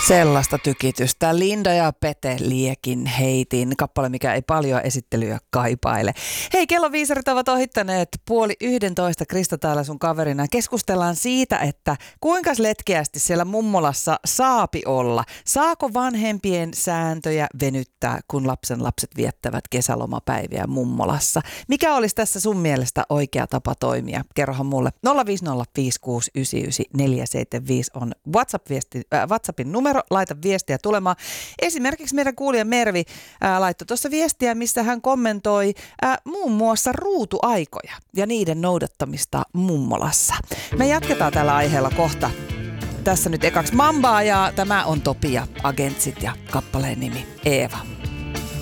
Sellaista tykitystä. Linda ja Pete Liekin heitin. Kappale, mikä ei paljon esittelyä kaipaile. Hei, kelloviisarit ovat ohittaneet 10:30. Krista täällä sun kaverina. Keskustellaan siitä, että kuinka letkeästi siellä mummolassa saapi olla. Saako vanhempien sääntöjä venyttää, kun lapset viettävät kesälomapäiviä mummolassa? Mikä olisi tässä sun mielestä oikea tapa toimia? Kerrohan mulle. 05056999475 on WhatsAppin numero. Laita viestiä tulemaan. Esimerkiksi meidän kuulija Mervi laittoi tuossa viestiä, missä hän kommentoi muun muassa ruutuaikoja ja niiden noudattamista mummolassa. Me jatketaan tällä aiheella kohta. Tässä nyt ekaksi Mambaa ja tämä on Topia Agentsit ja kappaleen nimi Eeva.